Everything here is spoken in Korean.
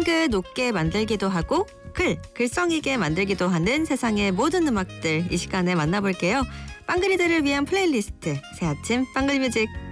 음악을 높게 만들기도 하고 글썽이게 만들기도 하는 세상의 모든 음악들 이 시간에 만나볼게요. 빵그리들을 위한 플레이리스트 새아침 빵그리뮤직.